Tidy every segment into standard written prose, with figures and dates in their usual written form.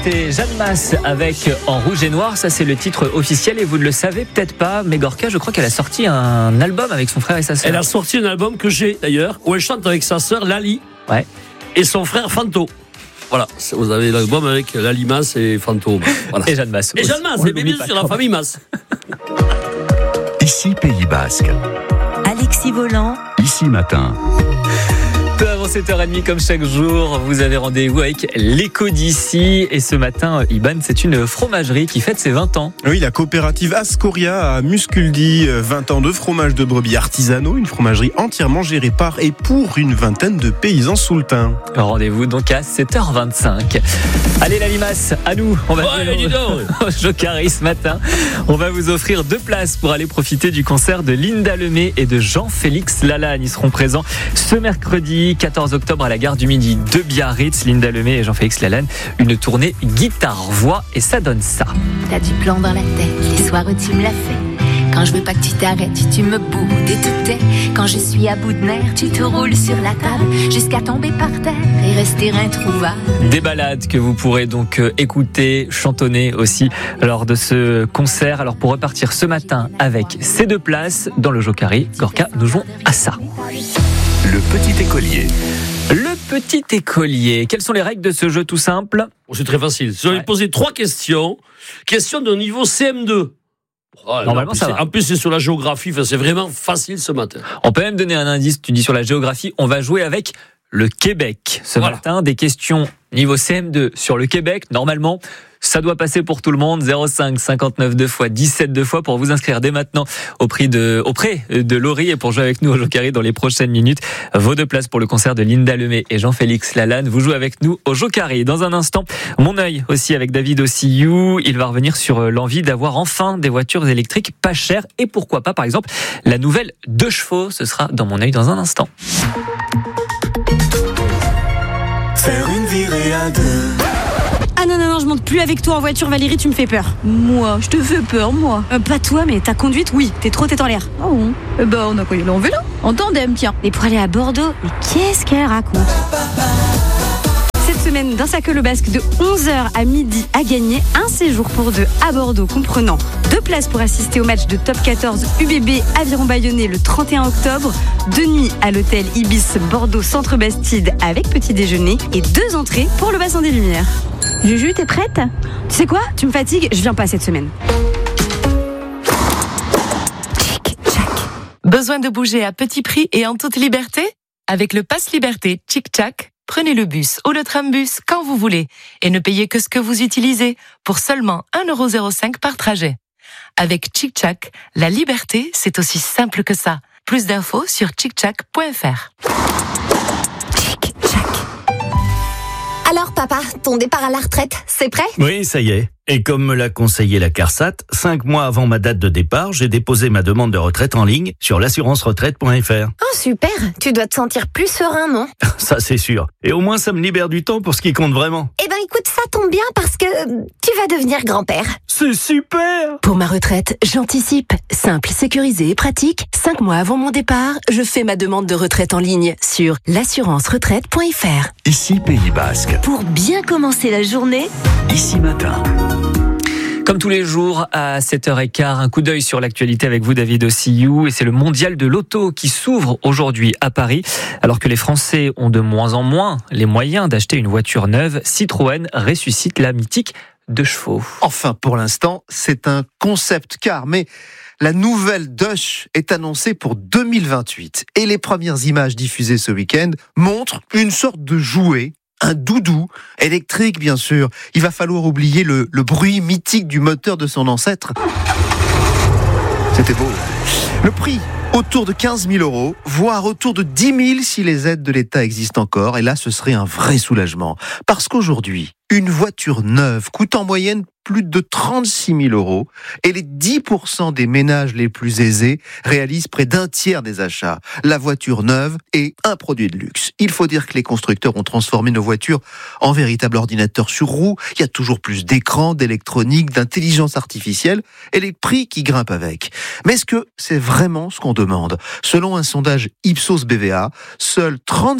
C'est Jeanne Masse avec En rouge et noir, ça c'est le titre officiel et vous ne le savez peut-être pas, mais Gorka, je crois qu'elle a sorti un album avec son frère et sa sœur. Elle a sorti un album que j'ai d'ailleurs, où elle chante avec sa sœur Lali et son frère Fanto. Voilà, vous avez l'album avec Lali Masse et Fanto. Voilà. Et Jeanne Masse. Et Jeanne Masse, et bien sûr, la famille Masse. Ici Pays Basque. Alexis Volant. Ici Matin. Peu avant 7h30 comme chaque jour, vous avez rendez-vous avec l'écho d'ici. Et ce matin, Iban, c'est une fromagerie qui fête ses 20 ans. Oui, la coopérative Ascoria à Musculdi, 20 ans de fromage de brebis artisanaux, une fromagerie entièrement gérée par et pour une vingtaine de paysans soultains. Rendez-vous donc à 7h25. Allez la limace, à nous, on va au Jokari ce matin. On va vous offrir 2 places pour aller profiter du concert de Linda Lemay et de Jean-Félix Lalanne. Ils seront présents ce mercredi 14 octobre à la gare du Midi de Biarritz. Linda Lemay et Jean-Félix Lalanne, une tournée guitare-voix et ça donne ça. T'as du plomb dans la tête, les soirs où tu me l'as fait. Quand je veux pas que tu t'arrêtes, tu me boudes et tout est. Quand je suis à bout de nerfs, tu te roules sur la table jusqu'à tomber par terre et rester introuvable. Des ballades que vous pourrez donc écouter, chantonner aussi lors de ce concert. Alors pour repartir ce matin avec ces 2 places dans le Jokari, Gorka, nous jouons à ça. Le petit écolier. Le petit écolier. Quelles sont les règles de ce jeu tout simple ? C'est très facile. Je vais poser 3 questions. Questions de niveau CM2. Normalement, ça va. En plus, c'est sur la géographie. C'est vraiment facile ce matin. On peut même donner un indice. Tu dis sur la géographie, on va jouer avec le Québec. Ce matin, des questions niveau CM2 sur le Québec. Normalement, ça doit passer pour tout le monde. 05 59 2 fois 17 2 fois pour vous inscrire dès maintenant auprès de Laurie et pour jouer avec nous au Jokari dans les prochaines minutes. Vos 2 places pour le concert de Linda Lemay et Jean-Félix Lalanne. Vous jouez avec nous au Jokari. Dans un instant, mon œil aussi avec David Ossiyou. Il va revenir sur l'envie d'avoir enfin des voitures électriques pas chères et pourquoi pas par exemple la nouvelle 2 chevaux. Ce sera dans mon œil dans un instant. Faire une virée à 2. Ah non, je monte plus avec toi en voiture, Valérie, tu me fais peur. Moi, je te fais peur, moi. Pas toi, mais ta conduite, oui, t'es trop tête en l'air. Ah bon ? Eh ben, on a quoi y aller en vélo ? En tandem, tiens. Et pour aller à Bordeaux, mais qu'est-ce qu'elle raconte ? Cette semaine, d'un sac le basque de 11h à midi à gagner, un séjour pour 2 à Bordeaux comprenant 2 places pour assister au match de Top 14 UBB Aviron Bayonnais le 31 octobre, 2 nuits à l'hôtel Ibis Bordeaux Centre Bastide avec petit déjeuner et 2 entrées pour le bassin des Lumières. Juju, t'es prête ? Tu sais quoi ? Tu me fatigues, je viens pas cette semaine. Besoin de bouger à petit prix et en toute liberté ? Avec le Pass Liberté Tchic-Tchac, prenez le bus ou le trambus quand vous voulez et ne payez que ce que vous utilisez pour seulement 1,05€ par trajet. Avec Tchic-Tchac, la liberté, c'est aussi simple que ça. Plus d'infos sur tchic-tchac.fr. Alors papa, ton départ à la retraite, c'est prêt ? Oui, ça y est. Et comme me l'a conseillé la CARSAT, 5 mois avant ma date de départ, j'ai déposé ma demande de retraite en ligne sur l'assurance-retraite.fr. Oh super, tu dois te sentir plus serein, non ? Ça, c'est sûr. Et au moins, ça me libère du temps pour ce qui compte vraiment. Eh ben écoute, ça tombe bien parce que tu vas devenir grand-père. C'est super ! Pour ma retraite, j'anticipe. Simple, sécurisé et pratique. 5 mois avant mon départ, je fais ma demande de retraite en ligne sur l'assurance-retraite.fr. Ici Pays Basque. Pour bien commencer la journée, Ici Matin. Comme tous les jours à 7h15, un coup d'œil sur l'actualité avec vous David Ossiyou et c'est le mondial de l'auto qui s'ouvre aujourd'hui à Paris. Alors que les Français ont de moins en moins les moyens d'acheter une voiture neuve, Citroën ressuscite la mythique 2 chevaux. Enfin, pour l'instant, c'est un concept car, mais la nouvelle Dush est annoncée pour 2028 et les premières images diffusées ce week-end montrent une sorte de jouet. Un doudou, électrique bien sûr. Il va falloir oublier le bruit mythique du moteur de son ancêtre. C'était beau. Le prix, autour de 15 000 €, voire autour de 10 000 si les aides de l'État existent encore. Et là, ce serait un vrai soulagement. Parce qu'aujourd'hui, une voiture neuve coûte en moyenne plus de 36 000 euros et les 10% des ménages les plus aisés réalisent près d'un tiers des achats. La voiture neuve est un produit de luxe. Il faut dire que les constructeurs ont transformé nos voitures en véritables ordinateurs sur roues. Il y a toujours plus d'écrans, d'électronique, d'intelligence artificielle et les prix qui grimpent avec. Mais est-ce que c'est vraiment ce qu'on demande ? Selon un sondage Ipsos BVA, seuls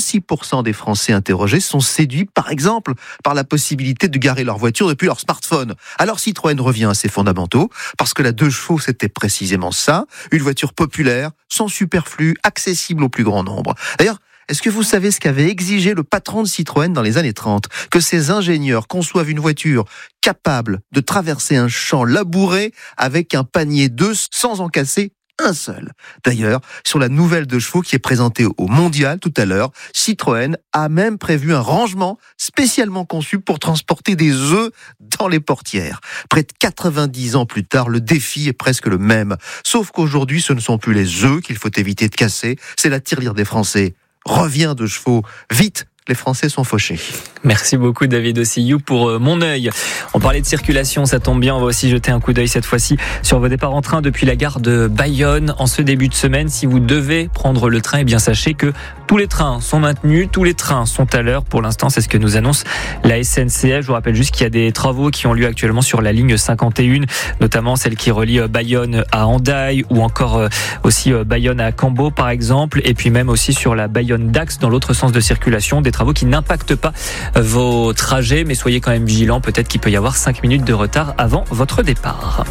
36% des Français interrogés sont séduits, par exemple, par la possibilité de garer leur voiture depuis leur smartphone. Alors Citroën revient à ses fondamentaux, parce que la 2 chevaux, c'était précisément ça, une voiture populaire, sans superflu, accessible au plus grand nombre. D'ailleurs, est-ce que vous savez ce qu'avait exigé le patron de Citroën dans les années 30 ? Que ses ingénieurs conçoivent une voiture capable de traverser un champ labouré avec un panier d'œufs sans en casser un seul. D'ailleurs, sur la nouvelle 2 chevaux qui est présentée au Mondial tout à l'heure, Citroën a même prévu un rangement spécialement conçu pour transporter des œufs dans les portières. Près de 90 ans plus tard, le défi est presque le même. Sauf qu'aujourd'hui, ce ne sont plus les œufs qu'il faut éviter de casser, c'est la tirelire des Français. Reviens 2 chevaux, vite, les Français sont fauchés. Merci beaucoup David Ossillou pour Mon œil. On parlait de circulation, ça tombe bien, on va aussi jeter un coup d'œil cette fois-ci sur vos départs en train depuis la gare de Bayonne en ce début de semaine. Si vous devez prendre le train, eh bien sachez que tous les trains sont maintenus, tous les trains sont à l'heure. Pour l'instant, c'est ce que nous annonce la SNCF. Je vous rappelle juste qu'il y a des travaux qui ont lieu actuellement sur la ligne 51, notamment celle qui relie Bayonne à Hendaye ou encore aussi Bayonne à Cambo par exemple, et puis même aussi sur la Bayonne-Dax dans l'autre sens de circulation, des travaux qui n'impactent pas vos trajets, mais soyez quand même vigilants, peut-être qu'il peut y avoir 5 minutes de retard avant votre départ.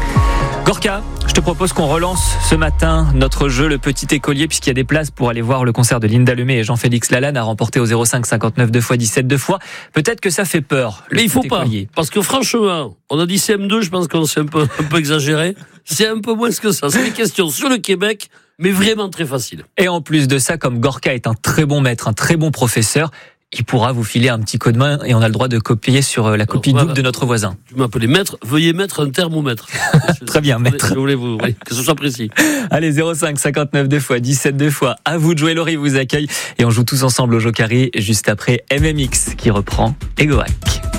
Gorka, je te propose qu'on relance ce matin notre jeu Le Petit Écolier, puisqu'il y a des places pour aller voir le concert de Linda Lemay et Jean-Félix Lalanne à remporter au 05 59 2 x 17 2 fois. Peut-être que ça fait peur. Mais il faut pas, parce que franchement, on a dit CM2, je pense qu'on s'est un peu exagéré. C'est un peu moins que ça. C'est des questions sur le Québec, mais vraiment très faciles. Et en plus de ça, comme Gorka est un très bon maître, un très bon professeur, il pourra vous filer un petit coup de main et on a le droit de copier sur la copie double de notre voisin. Tu m'appelles maître, veuillez mettre un thermomètre. Très bien, maître. Je voulais vous, que ce soit précis. Allez, 05 59 2 x 17 2 fois. À vous de jouer, Laurie vous accueille et on joue tous ensemble au Jokari juste après MMX qui reprend Egoac.